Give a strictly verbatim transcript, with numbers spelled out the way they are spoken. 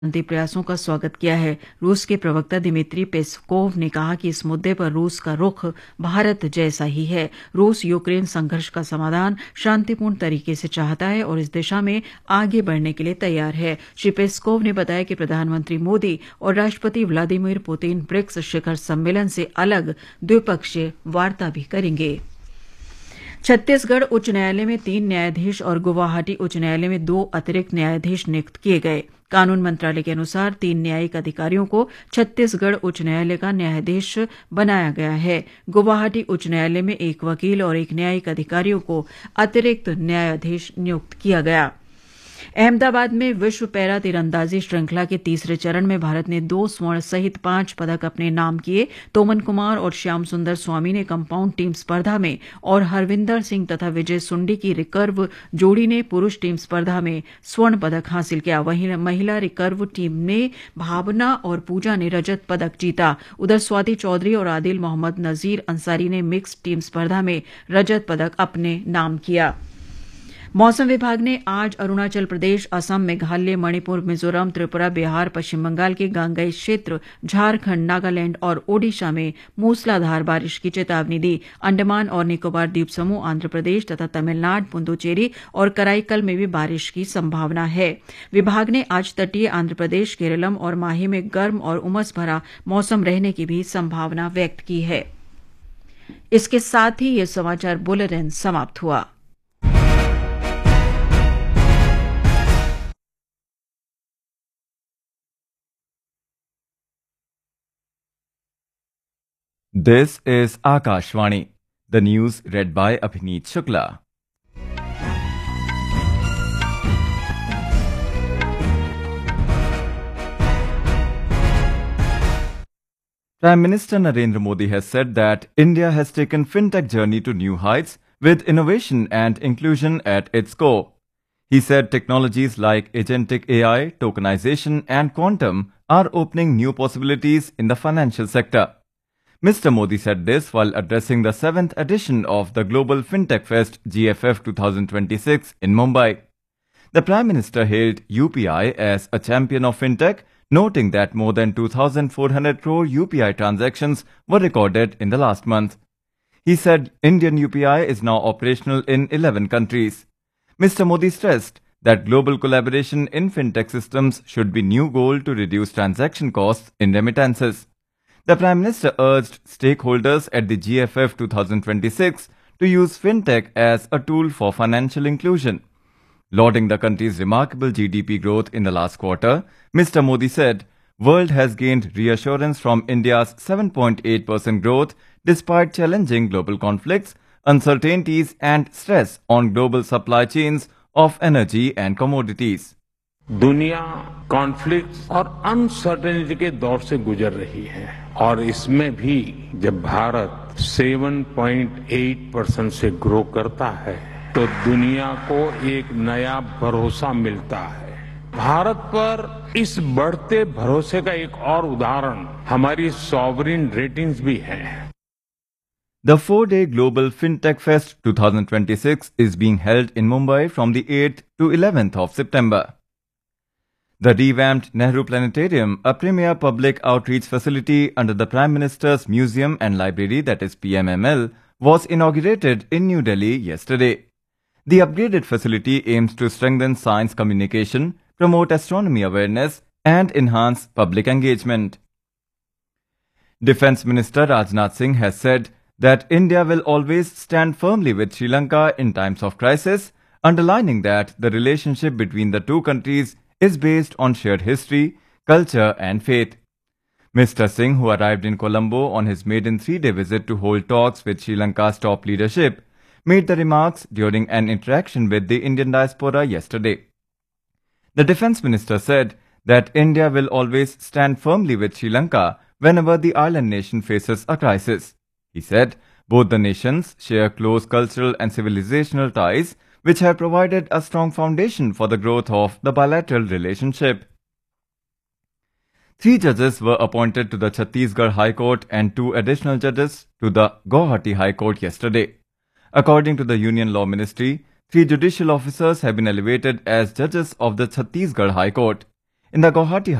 शांति प्रयासों का स्वागत किया है। रूस के प्रवक्ता दिमित्री पेस्कोव ने कहा कि इस मुद्दे पर रूस का रुख भारत जैसा ही है। रूस यूक्रेन संघर्ष का समाधान शांतिपूर्ण तरीके से चाहता है और इस दिशा में आगे बढ़ने के लिए तैयार है। श्री पेस्कोव ने बताया कि प्रधानमंत्री मोदी और राष्ट्रपति व्लादिमीर पुतिन ब्रिक्स शिखर सम्मेलन से अलग द्विपक्षीय वार्ता भी करेंगे। छत्तीसगढ़ उच्च न्यायालय में तीन न्यायाधीश और गुवाहाटी उच्च न्यायालय में दो अतिरिक्त न्यायाधीश नियुक्त किए गए। कानून मंत्रालय के अनुसार तीन न्यायिक अधिकारियों को छत्तीसगढ़ उच्च न्यायालय का न्यायाधीश बनाया गया है। गुवाहाटी उच्च न्यायालय में एक वकील और एक न्यायिक अधिकारियों को अतिरिक्त न्यायाधीश नियुक्त किया गया। अहमदाबाद में विश्व पैरा तीरंदाजी श्रृंखला के तीसरे चरण में भारत ने दो स्वर्ण सहित पांच पदक अपने नाम किए। तोमन कुमार और श्याम सुंदर स्वामी ने कंपाउंड टीम स्पर्धा में और हरविंदर सिंह तथा विजय सुंडी की रिकर्व जोड़ी ने पुरुष टीम स्पर्धा में स्वर्ण पदक हासिल किया। वहीं महिला रिकर्व टीम ने भावना और पूजा ने रजत पदक जीता। उधर स्वाति चौधरी और आदिल मोहम्मद नजीर अंसारी ने मिक्स टीम स्पर्धा में रजत पदक अपने नाम किया। मौसम विभाग ने आज अरुणाचल प्रदेश, असम, मेघालय, मणिपुर, मिजोरम, त्रिपुरा, बिहार, पश्चिम बंगाल के गांगेय क्षेत्र, झारखंड, नागालैंड और ओडिशा में मूसलाधार बारिश की चेतावनी दी। अंडमान और निकोबार द्वीप समूह, आंध्र प्रदेश तथा तमिलनाडु, पुदुचेरी और कराईकल में भी बारिश की संभावना है। विभाग ने आज तटीय आंध्र प्रदेश, केरलम और माही में गर्म और उमस भरा मौसम रहने की भी संभावना व्यक्त की है। इसके साथ ही यह समाचार बुलेटिन समाप्त हुआ। This is Akashvani. The news read by Abhineet Shukla. Prime Minister Narendra Modi has said that India has taken fintech journey to new heights with innovation and inclusion at its core. He said technologies like agentic A I, tokenization and quantum are opening new possibilities in the financial sector. Mister Modi said this while addressing the seventh edition of the Global Fintech Fest G F F twenty twenty-six in Mumbai. The Prime Minister hailed U P I as a champion of fintech, noting that more than two thousand four hundred crore U P I transactions were recorded in the last month. He said Indian U P I is now operational in eleven countries. Mister Modi stressed that global collaboration in fintech systems should be new goal to reduce transaction costs in remittances. The Prime Minister urged stakeholders at the G F F twenty twenty-six to use fintech as a tool for financial inclusion. Lauding the country's remarkable G D P growth in the last quarter, Mister Modi said, "World has gained reassurance from India's seven point eight percent growth despite challenging global conflicts, uncertainties and stress on global supply chains of energy and commodities." दुनिया conflict और uncertainty के दौर से गुजर रही है और इसमें भी जब भारत सात पॉइंट आठ परसेंट से ग्रो करता है तो दुनिया को एक नया भरोसा मिलता है। भारत पर इस बढ़ते भरोसे का एक और उदाहरण हमारी सॉवरिन रेटिंग्स भी है। The four-day Global Fintech Fest twenty twenty-six is being held in Mumbai from the eighth to eleventh of September. The revamped Nehru Planetarium, a premier public outreach facility under the Prime Minister's Museum and Library, that is P M M L, was inaugurated in New Delhi yesterday. The upgraded facility aims to strengthen science communication, promote astronomy awareness, and enhance public engagement. Defence Minister Rajnath Singh has said that India will always stand firmly with Sri Lanka in times of crisis, underlining that the relationship between the two countries is based on shared history, culture and faith. Mister Singh, who arrived in Colombo on his maiden three-day visit to hold talks with Sri Lanka's top leadership, made the remarks during an interaction with the Indian diaspora yesterday. The Defence Minister said that India will always stand firmly with Sri Lanka whenever the island nation faces a crisis. He said both the nations share close cultural and civilizational ties which have provided a strong foundation for the growth of the bilateral relationship. Three judges were appointed to the Chhattisgarh High Court and two additional judges to the Guwahati High Court yesterday. According to the Union Law Ministry, three judicial officers have been elevated as judges of the Chhattisgarh High Court. In the Guwahati